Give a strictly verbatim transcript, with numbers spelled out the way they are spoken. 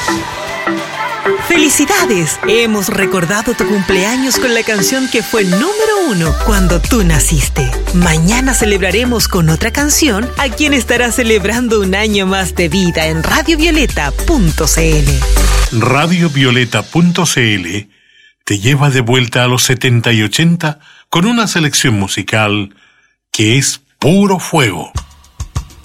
¡Felicidades! Hemos recordado tu cumpleaños con la canción que fue número uno cuando tú naciste. Mañana celebraremos con otra canción a quien estará celebrando un año más de vida en radio violeta punto c l. radio violeta punto c l te lleva de vuelta a los setenta y ochenta con una selección musical que es puro fuego.